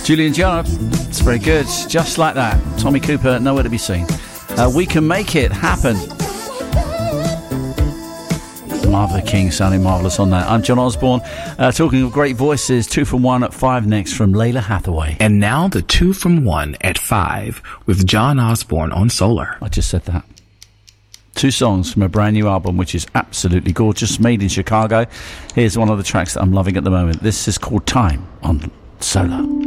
Julian John, it's very good. Just like that. Tommy Cooper, nowhere to be seen. We Can Make It Happen. Martha King sounding marvellous on that. I'm John Osborne. Talking of great voices, 2 from 1 at 5 next from Layla Hathaway. And now the 2 from 1 at 5 with John Osborne on Solar. I just said that. 2 songs from a brand new album, which is absolutely gorgeous, made in Chicago. Here's one of the tracks that I'm loving at the moment. This is called Time on Solar.